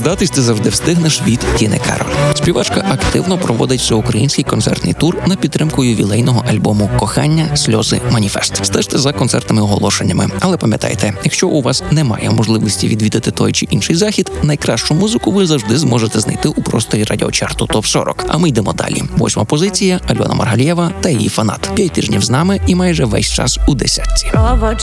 Дочекатись ти завжди встигнеш від Тіни Кароль. Співачка активно проводить всеукраїнський концертний тур на підтримку ювілейного альбому «Кохання, сльози, маніфест». Стежте за концертними оголошеннями. Але пам'ятайте, якщо у вас немає можливості відвідати той чи інший захід, найкращу музику ви завжди зможете знайти у просторі радіочарту ТОП-40. А ми йдемо далі. 8-ма позиція – Альона Маргалієва та її «Фанат». 5 тижнів з нами і майже весь час у десятці.